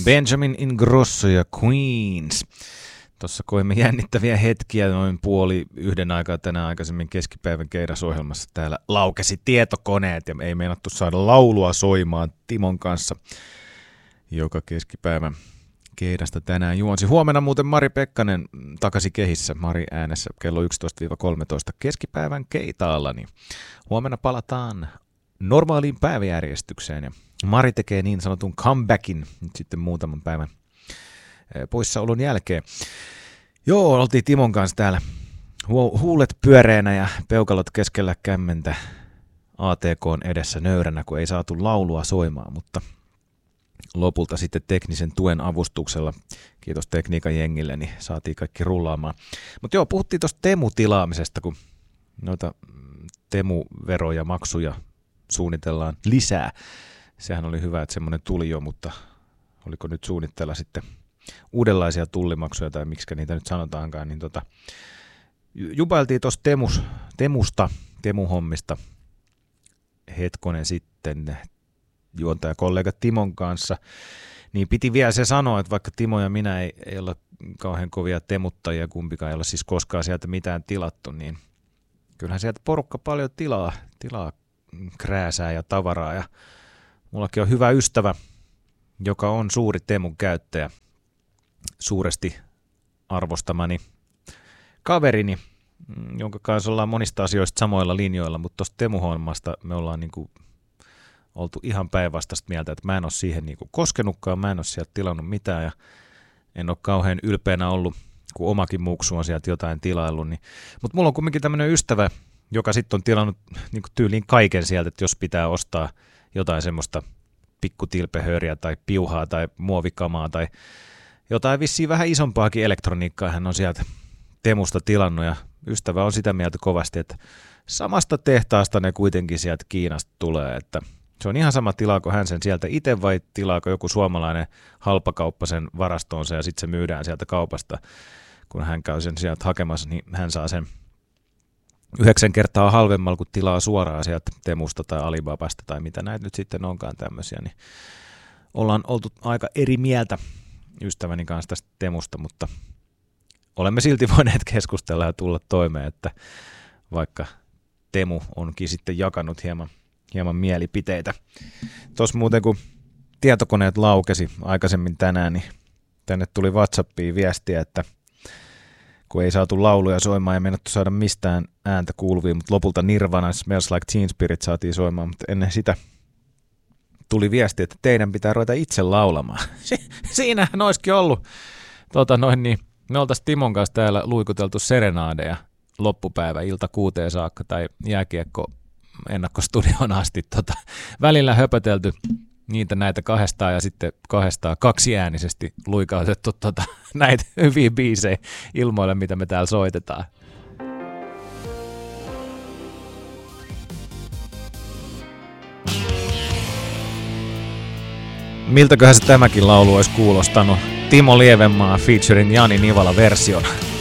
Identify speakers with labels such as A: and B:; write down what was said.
A: Benjamin Ingrosso ja Queens. Tuossa koimme jännittäviä hetkiä noin 12:30 aikaa tänään aikaisemmin keskipäivän keirasohjelmassa. Täällä laukesi tietokoneet ja ei meinattu saada laulua soimaan Timon kanssa, joka keskipäivän keirasta tänään juonsi. Huomenna muuten Mari Pekkanen takaisin kehissä, Mari äänessä kello 11-13 keskipäivän keitaalla. Niin huomenna palataan normaaliin päiväjärjestykseen ja Mari tekee niin sanotun comebackin nyt sitten muutaman päivän poissaolon jälkeen. Joo, oltiin Timon kanssa täällä huulet pyöreänä ja peukalot keskellä kämmentä ATK:n edessä nöyränä, kun ei saatu laulua soimaan, mutta lopulta sitten teknisen tuen avustuksella, kiitos tekniikan jengille, niin saatiin kaikki rullaamaan. Mutta joo, puhuttiin tuosta Temu-tilaamisesta, kun noita Temu-veroja, maksuja suunnitellaan lisää. Sehän oli hyvä, että semmoinen tuli jo, mutta oliko nyt suunnitteilla sitten uudenlaisia tullimaksuja tai miksikä niitä nyt sanotaankaan, niin jupailtiin tuossa Temu-hommista hetkonen sitten juontajakollega Timon kanssa, niin piti vielä se sanoa, että vaikka Timo ja minä ei olla kauhean kovia temuttajia, kumpikaan ei olla siis koskaan sieltä mitään tilattu, niin kyllähän sieltä porukka paljon tilaa krääsää ja tavaraa, ja mullakin on hyvä ystävä, joka on suuri Temun käyttäjä, suuresti arvostamani kaverini, jonka kanssa ollaan monista asioista samoilla linjoilla, mutta tuosta Temu-hommasta me ollaan niinku oltu ihan päinvastaista mieltä, että mä en ole siihen niinku koskenutkaan, mä en ole sieltä tilannut mitään ja en ole kauhean ylpeänä ollut, kun omakin muksu on sieltä jotain tilaillut. Niin. Mutta mulla on kumminkin tämmöinen ystävä, joka sitten on tilannut niinku tyyliin kaiken sieltä, että jos pitää ostaa jotain semmoista pikkutilpehööriä tai piuhaa tai muovikamaa tai jotain vissiin vähän isompaakin elektroniikkaa hän on sieltä Temusta tilannut ja ystävä on sitä mieltä kovasti, että samasta tehtaasta ne kuitenkin sieltä Kiinasta tulee, että se on ihan sama tilaako hän sen sieltä itse vai tilaako joku suomalainen halpakauppa sen varastoonsa ja sitten se myydään sieltä kaupasta, kun hän käy sen sieltä hakemassa, niin hän saa sen 9 kertaa halvemmalla kuin tilaa suoraan sieltä Temusta tai Alibabasta tai mitä näitä nyt sitten onkaan tämmöisiä, niin ollaan oltu aika eri mieltä ystäväni kanssa tästä Temusta, mutta olemme silti voineet keskustella ja tulla toimeen, että vaikka Temu onkin sitten jakanut hieman mielipiteitä. Tuossa muuten kun tietokoneet laukesi aikaisemmin tänään, niin tänne tuli WhatsAppiin viestiä, että kun ei saatu lauluja soimaan ja meinattu saada mistään ääntä kuuluviin, mutta lopulta Nirvana Smells Like Teen Spirit saatiin soimaan, mutta ennen sitä tuli viesti, että teidän pitää ruveta itse laulamaan. Siinähän olisikin ollut. Niin me oltaisiin Timon kanssa täällä luikuteltu serenaadeja loppupäivä ilta 6 saakka tai jääkiekko ennakkostudion asti. Välillä höpötelty niitä näitä kahdestaan ja sitten kahdestaan kaksiäänisesti luikautettu näitä hyviä biisejä ilmoille, mitä me täällä soitetaan. Miltäköhän se tämäkin laulu olisi kuulostanut Timo Lievenmaa featuring Jani Nivala versiona?